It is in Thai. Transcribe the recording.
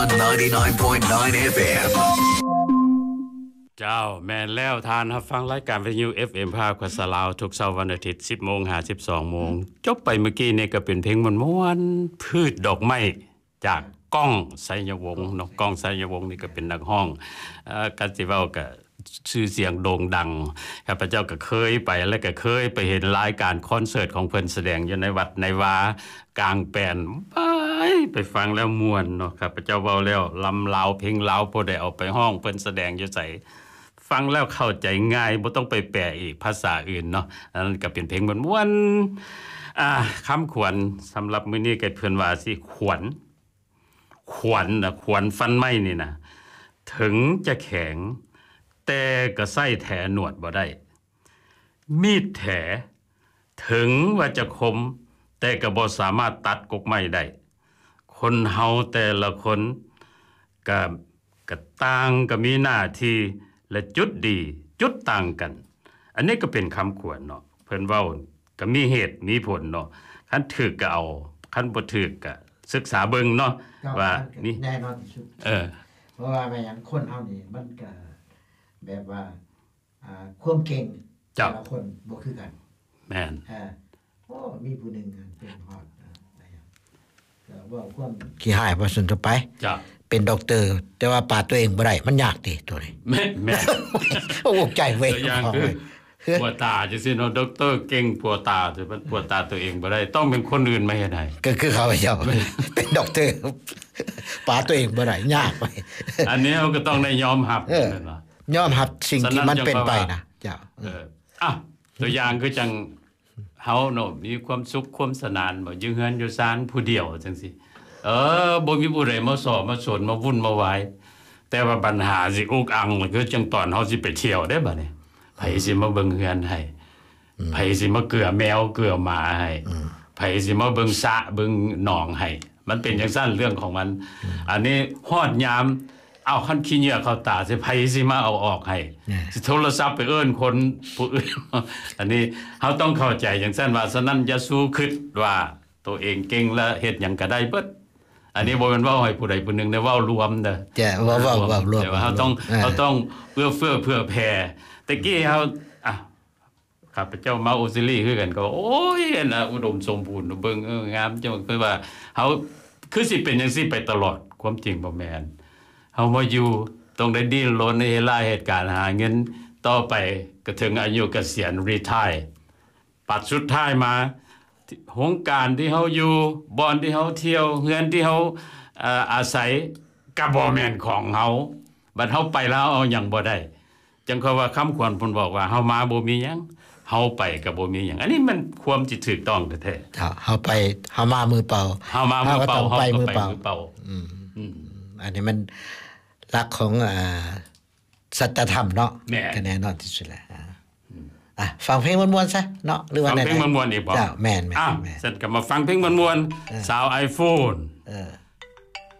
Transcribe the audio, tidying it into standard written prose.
99.9 FM เจ้าแม่นแล้วทานรับฟังรายการวิทยุ FM ภาคภาษาลาวทุกเช้าวันอาทิตย์ 10:00 น. หา 12:00 น. จบไปเมื่อกี้นี่ก็เป็นเพลงม่วนๆพืชดอกไม้จากก้องไสยวงศ์เนาะก้องไสยวงศ์นี่ก็เป็นนักร้องก็สิเว้าก็ชื่อเสียงโด่งดังข้าพเจ้าก็เคยไปและก็เคยไปเห็นรายการคอนเสิร์ตของเพิ่นแสดงอยู่ในวัดในวากลางแปลนไปฟังแล้วม่วนเนาะข้าพเจ้าเว้าแล้วลำลาวเพลงลาวบ่ได้เอาไปร้องเพิ่นแสดงอยู่ไสฟังแล้วเข้าใจง่ายบ่ต้องไปแปลอีกภาษาอื่นเนาะอันนั้นก็เป็นเพลงม่วนๆคำขวัญสำหรับมื้อนี้ก็เพิ่นว่าสิขวัญน่ะขวัญฟันไม้นี่นะถึงจะแข็งแต่ก็ใส่แถหนวดบ่ได้มีดแถถึงว่าจะคมแต่ก็บ่สามารถตัดกกไม้ได้คนเฮาแต่ละคนก็ต่างก็มีหน้าที่และจุดดีจุดต่างกันอันนี้ก็เป็นคำขวัญเนาะเพิ่นเว้าก็มีเหตุมีผลเนาะคันถูกก็เอาคันบ่ถูกก็ศึกษาเบิ่งเนาะว่านี่แน่นอนที่สุดเพราะว่าแม่หยังคนเฮานี่มันก็แบบว่าความเก่งแต่ละคนบ่คือกันแม่นโอ้มีผู้หนึงเป็นฮอดอะไรก็ว่าความขี้หายบ่สนต่อไปจ้ะเป็นด็อกเตอร์แต่ว่าปาดตัวเองบ่ได้มันยากติตัวนี้แม่นโอ้ใจเว้ยอย่างคือปวดตาจังซี่เนาะด็อกเตอร์เก่งปวดตาแต่มันปวดตาตัวเองบ่ได้ต้องเป็นคนอื่นมาเฮ็ดให้ก็คือเขาเจ้าเป็นด็อกเตอร์ปาดตัวเองบ่ได้ยากไปอันนี้เราก็ต้องได้ยอมรับนั่นล่ะยอมรับสิ่งที่มันเป็นไปนะเจ้าตัวอย่างคือจังเฮาเนาะมีความสุขความสนานบ่อยู่เฮือนอยู่ศาลผู้เดียวจังซี่บ่มีผู้ใดมาสอบมาสนมาวุ่นมาวายแต่ว่าปัญหาสิอุกอังคือจังตอนเฮาสิไปเที่ยวได้บัดนี้ไผสิมาเบิ่งเฮือนให้ไผสิมาเกลือแมวเกลือหมาให้ไผสิมาเบิ่งสระเบิ่งหนองให้มันเป็นจังซั่นเรื่องของมันอันนี้ฮอดยามเอาคันขี้เหงื่อเข้าตาสิไผสิมาเอาออกให้สิโทรศัพท์ไปเอิ้นคนผู้อื่นอันนี้เฮาต้องเข้าใจจังซั่นว่าฉะนั้นอย่าสู้คิดว่าตัวเองเก่งแล้วเฮ็ดหยังก็ได้เบิดอันนี้บ่แม่นเว้าให้ผู้ใดผู้หนึงได้เว้ารวมเด้อจ้ะเว้ารวมแต่ว่าเฮาต้องเอื้อเฟื้อเผื่อแผ่ตะกี้เฮาข้าพเจ้ามาโอซิลีคือกันก็โอ้ยน่ะอุดมสมบูรณ์เบิ่งงามจังคือว่าเฮาคือสิเป็นจังซี่ไปตลอดความจริงบ่แม่นเฮามาอยู่ต้องได้ดิ้นรนในหลายเหตุการณ์หาเงินต่อไปก็ถึงอายุเกษียณรีไทร์ปัดสุดท้ายมาโครงการที่เฮาอยู่บ่อนที่เฮาเที่ยวเฮือนที่เฮาอาศัยก็บ่แม่นของเฮาบัดเฮาไปแล้วเอาหยังบ่ได้จังเขาว่าคำขวัญเพิ่นบอกว่าเฮามาบ่มีหยังเฮาไปก็บ่มีหยังอันนี้มันความที่ถูกต้องแท้ๆเฮาไปเฮามามือเปล่าเฮามามือเปล่าเฮาไปมือเปล่าอันนี้มันหลักของสัจธรรมเนาะก็แน่นอนที่สุดแหละฟังเพลงม่วนๆซะเนาะหรือว่าฟังเพลงม่วนๆอีกบ่จ้ะแม่นๆซั่นก็มาฟังเพลงม่วนๆสาว iPhone